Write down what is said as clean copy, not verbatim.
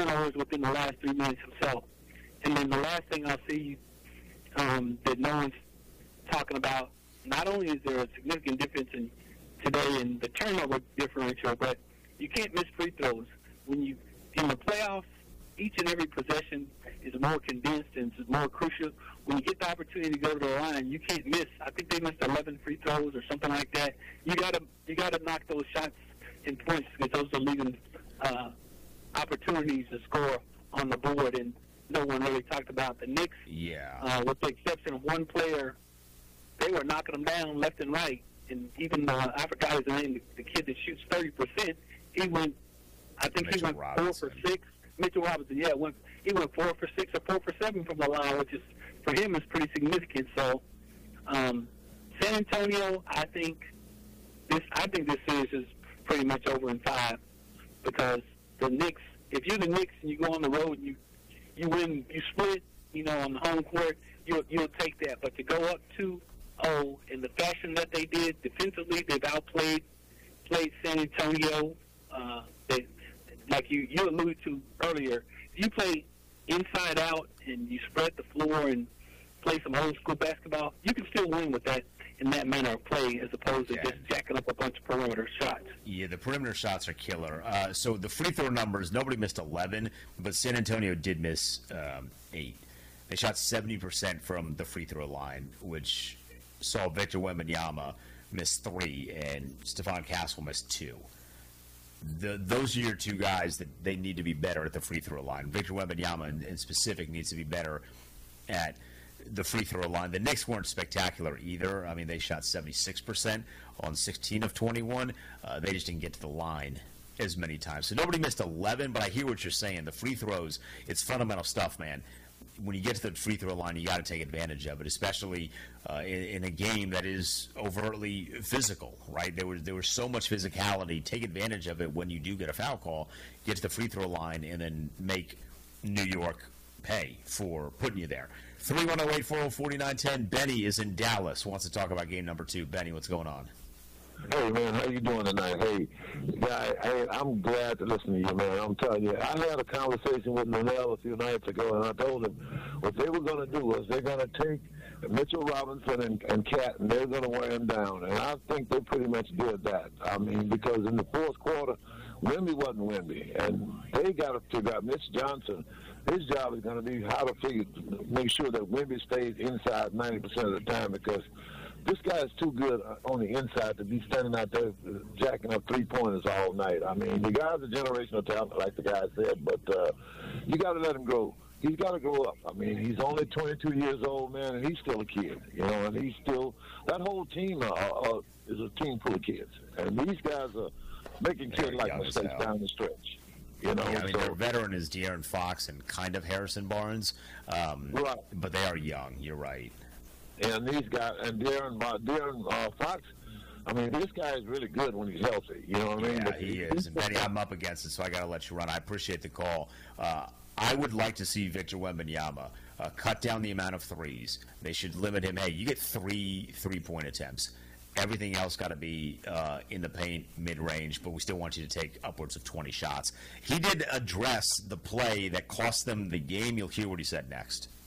turnovers within the last 3 minutes himself. And then the last thing I'll see that no one's talking about, not only is there a significant difference today in the turnover differential, but you can't miss free throws. When you in the playoffs, each and every possession is more condensed and is more crucial. When you get the opportunity to go to the line, you can't miss. I think they missed 11 free throws or something like that. You gotta knock those shots in points because those are leaving opportunities to score on the board. And no one really talked about the Knicks. Yeah. With the exception of one player, they were knocking them down left and right. And even I forgot his name, the kid that shoots 30%. He went 4 for 6. Mitchell Robinson, he went 4 for 6 or 4 for 7 from the line, which is for him is pretty significant. So, San Antonio, I think this series is pretty much over in 5 because the Knicks. If you're the Knicks and you go on the road and you win, you split, on the home court, you'll take that. But to go up 2-0 in the fashion that they did defensively, they've played San Antonio. Like you alluded to earlier, if you play inside out and you spread the floor and play some old school basketball, you can still win with that in that manner of play as opposed to just jacking up a bunch of perimeter shots. Yeah, the perimeter shots are killer. So the free throw numbers, nobody missed 11, but San Antonio did miss 8. They shot 70% from the free throw line, which saw Victor Wembanyama miss 3 and Stephon Castle miss 2. Those are your two guys that they need to be better at the free throw line. Victor Wembanyama in specific needs to be better at the free throw line. The Knicks weren't spectacular either. I mean, they shot 76% on 16 of 21. They just didn't get to the line as many times. So nobody missed 11, but I hear what you're saying. The free throws, it's fundamental stuff, man. When you get to the free throw line, you got to take advantage of it, especially in a game that is overtly physical, right? There was so much physicality. Take advantage of it when you do get a foul call. Get to the free throw line and then make New York pay for putting you there. 310-840-4910. Benny is in Dallas. Wants to talk about game number 2. Benny, what's going on? Hey, man, how you doing tonight? Hey, guy, I'm glad to listen to you, man. I'm telling you, I had a conversation with Manel a few nights ago, and I told him what they were going to do is they're going to take Mitchell Robinson and Cat, and they're going to wear him down. And I think they pretty much did that. I mean, because in the fourth quarter, Wemby wasn't Wemby, and they got to figure out Mitch Johnson. His job is going to be how to make sure that Wemby stays inside 90% of the time because this guy is too good on the inside to be standing out there jacking up three-pointers all night. I mean, the guy's a generational talent, like the guy said, but you got to let him grow. He's got to grow up. I mean, he's only 22 years old, man, and he's still a kid, and he's still – that whole team is a team full of kids. And these guys are making kid-like mistakes down the stretch. I mean, their veteran is De'Aaron Fox and kind of Harrison Barnes, right. But they are young. You're right. And these guys, and De'Aaron Fox, I mean, this guy is really good when he's healthy. You know what I mean? Yeah, he is. And Benny, I'm up against it, so I got to let you run. I appreciate the call. I would like to see Victor Wembanyama cut down the amount of threes. They should limit him. Hey, you get 3 3-point attempts. Everything else got to be in the paint, mid-range, but we still want you to take upwards of 20 shots. He did address the play that cost them the game. You'll hear what he said next.